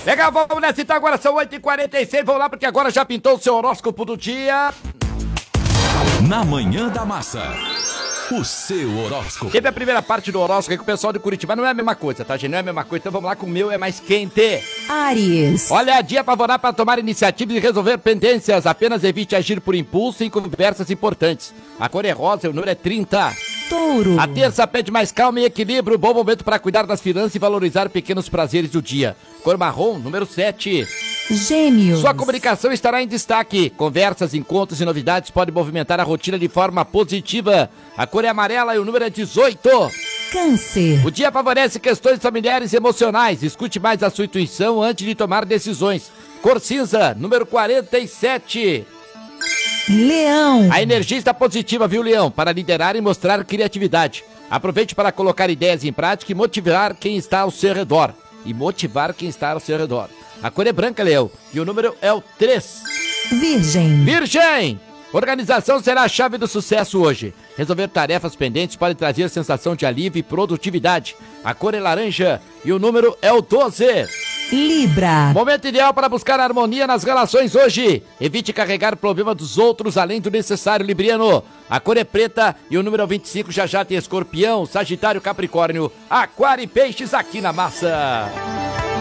Legal, vamos nessa então, agora são 8h46, vamos lá porque agora já pintou o seu horóscopo do dia. Na Manhã da Massa, o seu horóscopo. Teve a primeira parte do horóscopo aí com o pessoal de Curitiba, não é a mesma coisa, tá, gente? Não é a mesma coisa, então vamos lá, com o meu é mais quente. Áries. Olha, dia favorável para tomar iniciativas e resolver pendências, apenas evite agir por impulso em conversas importantes. A cor é rosa e o número é 30. Touro. A terça pede mais calma e equilíbrio, bom momento para cuidar das finanças e valorizar pequenos prazeres do dia. Cor marrom, número 7. Gêmeos. Sua comunicação estará em destaque. Conversas, encontros e novidades podem movimentar a rotina de forma positiva. A cor é amarela e o número é 18. Câncer. O dia favorece questões familiares e emocionais. Escute mais a sua intuição antes de tomar decisões. Cor cinza, número 47. Leão. A energia está positiva, viu, Leão? Para liderar e mostrar criatividade. Aproveite para colocar ideias em prática e motivar quem está ao seu redor. A cor é branca, Leão, e o número é o 3. Virgem. Virgem! Organização será a chave do sucesso hoje. Resolver tarefas pendentes pode trazer sensação de alívio e produtividade. A cor é laranja e o número é o 12. Libra. Momento ideal para buscar harmonia nas relações hoje. Evite carregar o problema dos outros além do necessário, libriano. A cor é preta e o número é o 25. Já tem Escorpião, Sagitário, Capricórnio, Aquário e Peixes aqui na Massa.